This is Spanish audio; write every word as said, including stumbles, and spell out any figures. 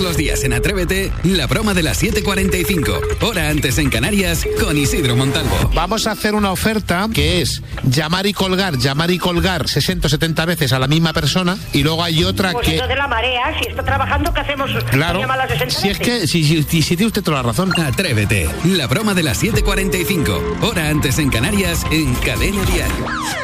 los días en Atrévete, la broma de las siete cuarenta y cinco, hora antes en Canarias, con Isidro Montalvo. Vamos a hacer una oferta que es llamar y colgar, llamar y colgar sesenta o setenta veces a la misma persona, y luego hay otra pues que... Pues de la marea, si está trabajando, ¿qué hacemos? Claro, Llamarla sesenta si es veces. que, si, si, si, si tiene usted toda la razón. Atrévete, la broma de las siete cuarenta y cinco, hora antes en Canarias, en Cadena Diario.